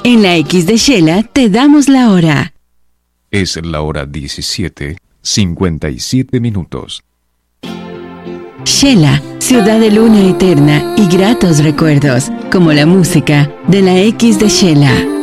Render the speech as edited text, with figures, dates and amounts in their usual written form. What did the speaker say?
En la X de Shela te damos la hora. Es la hora 17:57. Shela, ciudad de luna eterna y gratos recuerdos, como la música de la X de Shela.